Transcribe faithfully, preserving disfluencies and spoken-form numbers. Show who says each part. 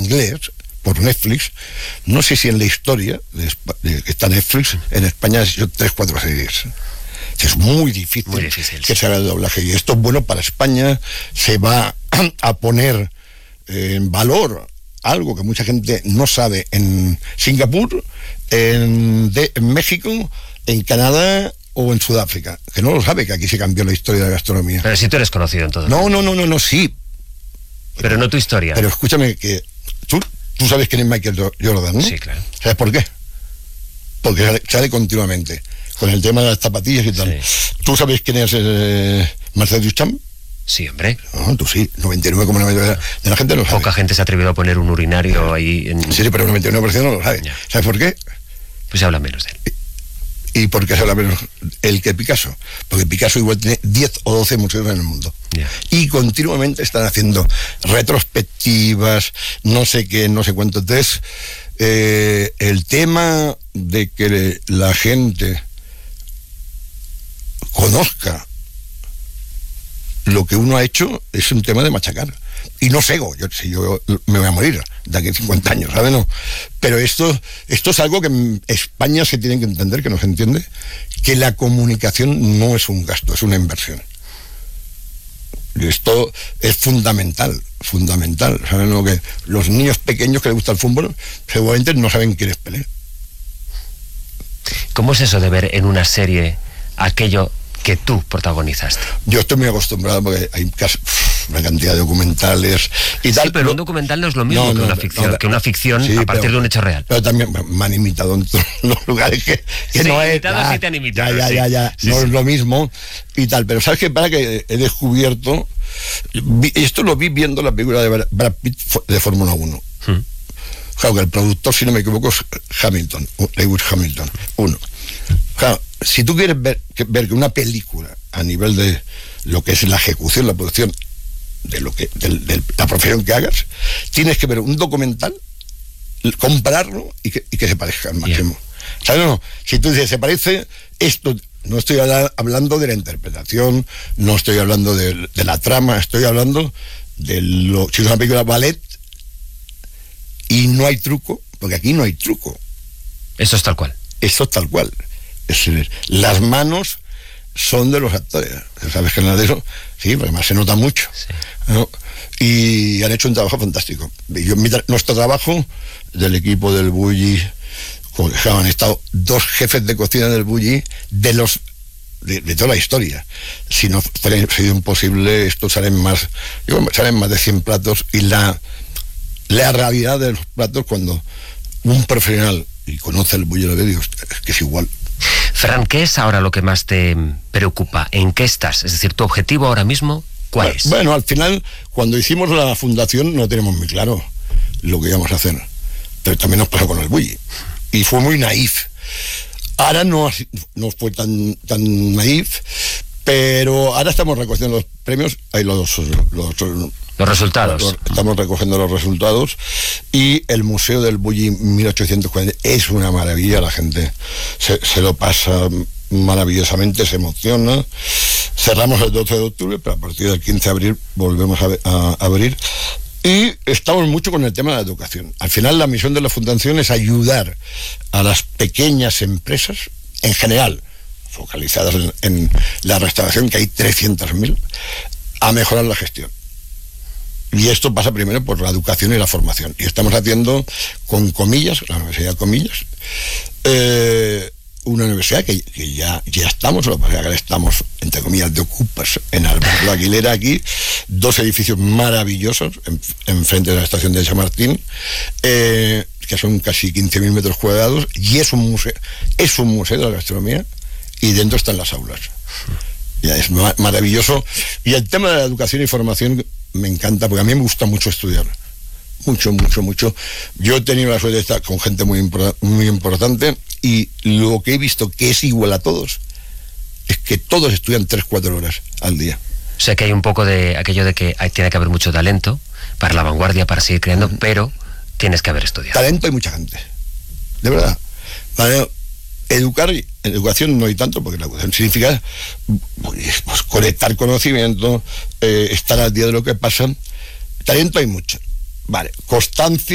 Speaker 1: inglés, por Netflix. No sé si en la historia de, de que está Netflix, en España han hecho tres, cuatro series. Es muy difícil,
Speaker 2: muy difícil
Speaker 1: que
Speaker 2: sí.
Speaker 1: se haga el doblaje. Y esto es bueno para España. Se va a poner eh, en valor algo que mucha gente no sabe en Singapur, en, de, en México, en Canadá o en Sudáfrica, que no lo sabe, que aquí se cambió la historia de la gastronomía.
Speaker 2: Pero si tú eres conocido en todo.
Speaker 1: No, no, no, no, no, sí.
Speaker 2: Pero, pero no tu historia.
Speaker 1: Pero escúchame, que tú, tú sabes quién es Michael Jordan, ¿no?
Speaker 2: Sí, claro.
Speaker 1: ¿Sabes por qué? Porque sale, sale continuamente, con el tema de las zapatillas y tal. Sí. ¿Tú sabes quién es eh, Marcel Duchamp?
Speaker 2: Sí, hombre.
Speaker 1: No, tú sí, noventa y nueve coma nueve por ciento de la gente no lo sabe.
Speaker 2: Poca gente se ha atrevido a poner un urinario ahí en...
Speaker 1: Sí, sí, pero el noventa y nueve por ciento no lo sabe. Ya. ¿Sabes por qué?
Speaker 2: Pues se habla menos de él.
Speaker 1: ¿Y por qué se habla menos él que Picasso? Porque Picasso igual tiene diez o doce museos en el mundo. Yeah. Y continuamente están haciendo retrospectivas, no sé qué, no sé cuánto. Entonces, eh, el tema de que la gente conozca lo que uno ha hecho es un tema de machacar. Y no cego, yo, si yo me voy a morir de aquí a cincuenta años, ¿sabes? No. Pero esto, esto es algo que en España se tiene que entender, que no se entiende, que la comunicación no es un gasto, es una inversión. Y esto es fundamental, fundamental. ¿Saben lo que los niños pequeños que les gusta el fútbol seguramente no saben quién es Pelé?
Speaker 2: ¿Cómo es eso de ver en una serie aquello que tú protagonizaste?
Speaker 1: Yo estoy muy acostumbrado porque hay casi, uf, una cantidad de documentales y tal.
Speaker 2: Sí, pero un documental no es lo mismo no, no, que una ficción, no, que una ficción sí, a partir
Speaker 1: pero,
Speaker 2: de un hecho real.
Speaker 1: Pero también me han imitado en todos los lugares que, que
Speaker 2: sí,
Speaker 1: no es.
Speaker 2: Ya, sí te han imitado,
Speaker 1: ya, ya,
Speaker 2: sí.
Speaker 1: ya, ya,
Speaker 2: Sí,
Speaker 1: no
Speaker 2: sí.
Speaker 1: es lo mismo y tal. Pero ¿sabes qué? Para que he descubierto, esto lo vi viendo la película de Brad Pitt de Fórmula uno. Hmm. Claro, que el productor, si no me equivoco, es Hamilton, Lewis Hamilton, uno. Claro, si tú quieres ver que, ver que una película a nivel de lo que es la ejecución, la producción, de lo que de, de la profesión que hagas, tienes que ver un documental, compararlo y que, y que se parezca al máximo. Yeah. ¿Sabes o no? Si tú dices, se parece esto, no estoy hablando de la interpretación, no estoy hablando de, de la trama, estoy hablando de lo... Si es una película ballet y no hay truco, porque aquí no hay truco.
Speaker 2: Eso es tal cual.
Speaker 1: Eso es tal cual. Es decir, las manos son de los actores. ¿Sabes que nada de eso? Sí, porque además se nota mucho. Sí. ¿No? Y han hecho un trabajo fantástico. Yo, mi, nuestro trabajo del equipo del Bulli, han estado dos jefes de cocina del Bulli de los de, de toda la historia. Si no fuera sido imposible, esto salen más, digo, salen más de cien platos y la, la realidad de los platos cuando un profesional y conoce el Bulli de Dios, es que es igual.
Speaker 2: Fran, ¿qué es ahora lo que más te preocupa? ¿En qué estás? Es decir, ¿tu objetivo ahora mismo cuál
Speaker 1: bueno,
Speaker 2: es?
Speaker 1: Bueno, al final, cuando hicimos la fundación no tenemos muy claro lo que íbamos a hacer. Pero también nos pasó con el Bulli. Y fue muy naif. Ahora no, no fue tan, tan naif, pero ahora estamos recogiendo los premios, hay los... los
Speaker 2: Los resultados.
Speaker 1: Los, estamos recogiendo los resultados y el Museo del Bulli mil ochocientos cuarenta es una maravilla, la gente se, se lo pasa maravillosamente, se emociona. Cerramos el doce de octubre, pero a partir del quince de abril volvemos a, a, a abrir. Y estamos mucho con el tema de la educación. Al final la misión de la Fundación es ayudar a las pequeñas empresas, en general, focalizadas en, en la restauración, que hay trescientas mil, a mejorar la gestión. Y esto pasa primero por la educación y la formación. Y estamos haciendo con comillas, la Universidad de Comillas, eh, una universidad que, que ya, ya estamos, lo que pasa es que estamos, entre comillas, de ocupas en Alberto Aguilera aquí, dos edificios maravillosos enfrente en de la estación de Chamartín, eh, que son casi quince mil metros cuadrados, y es un museo, es un museo de la gastronomía, y dentro están las aulas. Ya es ma- maravilloso. Y el tema de la educación y formación me encanta, porque a mí me gusta mucho estudiar. Mucho, mucho, mucho. Yo he tenido la suerte de estar con gente muy, impor- muy importante y lo que he visto que es igual a todos es que todos estudian tres, cuatro horas al día.
Speaker 2: O sea que hay un poco de aquello de que hay, tiene que haber mucho talento para la vanguardia, para seguir creando, mm. pero tienes que haber estudiado.
Speaker 1: Talento hay mucha gente, de verdad. Vale, educar, educación no hay tanto, porque la educación significa pues, pues, conectar conocimiento, eh, estar al día de lo que pasa. Talento hay mucho. Vale, constancia.